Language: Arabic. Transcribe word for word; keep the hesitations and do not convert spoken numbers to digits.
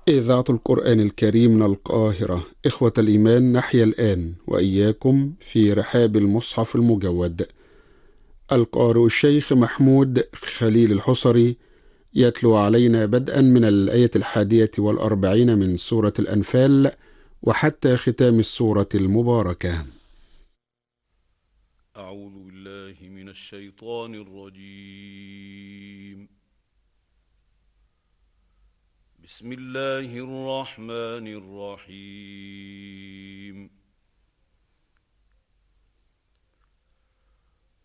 إذاعة القرآن الكريم من القاهرة. إخوة الإيمان، نحيا الآن وإياكم في رحاب المصحف المجود. القارئ الشيخ محمود خليل الحصري يتلو علينا بدءا من الآية الحادية والأربعين من سورة الأنفال وحتى ختام السورة المباركة. أعوذ بالله من الشيطان الرجيم. بسم الله الرحمن الرحيم.